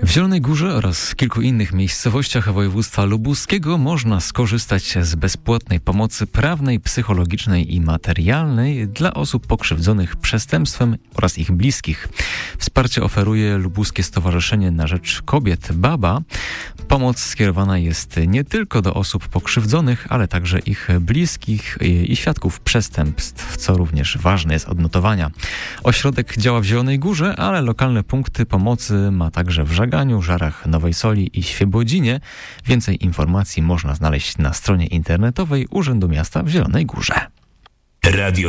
W Zielonej Górze oraz w kilku innych miejscowościach województwa lubuskiego można skorzystać z bezpłatnej pomocy prawnej, psychologicznej i materialnej dla osób pokrzywdzonych przestępstwem oraz ich bliskich. Wsparcie oferuje Lubuskie Stowarzyszenie na Rzecz Kobiet BABA. Pomoc skierowana jest nie tylko do osób pokrzywdzonych, ale także ich bliskich i świadków przestępstw, co również ważne jest odnotowania. Ośrodek działa w Zielonej Górze, ale lokalne punkty pomocy ma także w Żaganiu, Żarach Nowej Soli i Świebodzinie. Więcej informacji można znaleźć na stronie internetowej Urzędu Miasta w Zielonej Górze. Radio